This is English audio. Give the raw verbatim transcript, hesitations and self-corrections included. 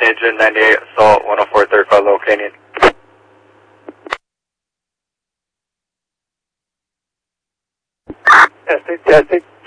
Engine ninety-eight, Assault one oh four thirty-five, Little Canyon. Testing, testing.